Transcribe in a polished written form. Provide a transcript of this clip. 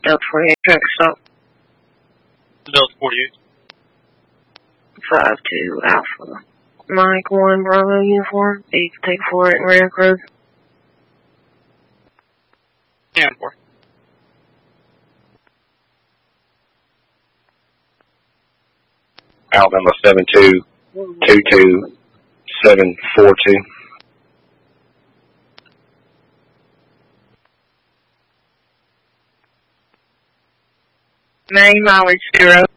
Delta 48 traffic stop. Delta 48. 5-2 Alpha. Mike 1 Bravo uniform. You can take 4 at Rank Road. And 4. Alabama 7222742. Main mileage 0.